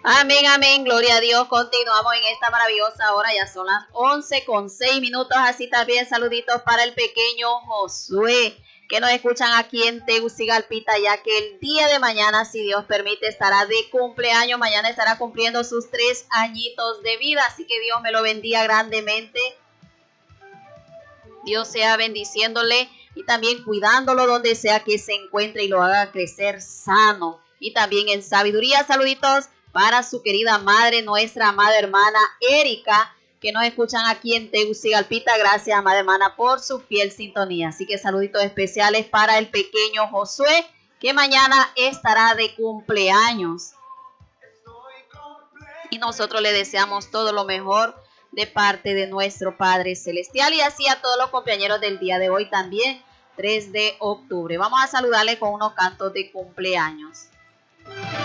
Amén, amén, gloria a Dios. Continuamos en esta maravillosa hora, ya son las 11:06. Así también saluditos para el pequeño Josué, que nos escuchan aquí en Tegucigalpita, ya que el día de mañana, si Dios permite, estará de cumpleaños. Mañana estará cumpliendo sus 3 añitos de vida, así que Dios me lo bendiga grandemente. Dios sea bendiciéndole y también cuidándolo donde sea que se encuentre y lo haga crecer sano y también en sabiduría. Saluditos para su querida madre, nuestra amada hermana Erika, que nos escuchan aquí en Tegucigalpita. Gracias, amada hermana, por su fiel sintonía. Así que saluditos especiales para el pequeño Josué, que mañana estará de cumpleaños. Y nosotros le deseamos todo lo mejor de parte de nuestro Padre Celestial, y así a todos los compañeros del día de hoy también, 3 de octubre. Vamos a saludarle con unos cantos de cumpleaños.